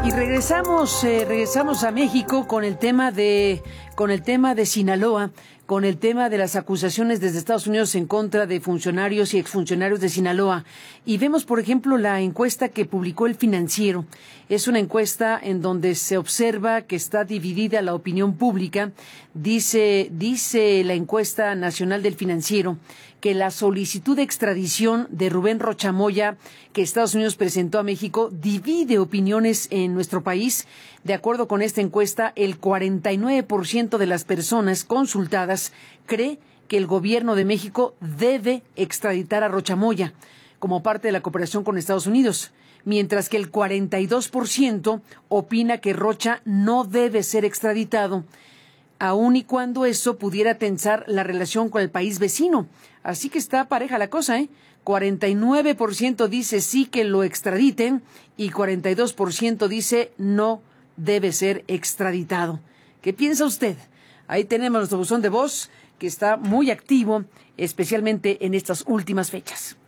Y regresamos a México con el tema de Sinaloa, con el tema de las acusaciones desde Estados Unidos en contra de funcionarios y exfuncionarios de Sinaloa. Y vemos, por ejemplo, la encuesta que publicó El Financiero. Es una encuesta en donde se observa que está dividida la opinión pública. Dice la encuesta nacional del Financiero que la solicitud de extradición de Rubén Rocha Moya que Estados Unidos presentó a México divide opiniones en nuestro país. De acuerdo con esta encuesta, el 49% de las personas consultadas cree que el gobierno de México debe extraditar a Rocha Moya como parte de la cooperación con Estados Unidos, mientras que el 42% opina que Rocha no debe ser extraditado, aun y cuando eso pudiera tensar la relación con el país vecino. Así que está pareja la cosa, ¿eh? 49% dice sí que lo extraditen y 42% dice no debe ser extraditado. ¿Qué piensa usted? Ahí tenemos nuestro buzón de voz que está muy activo, especialmente en estas últimas fechas.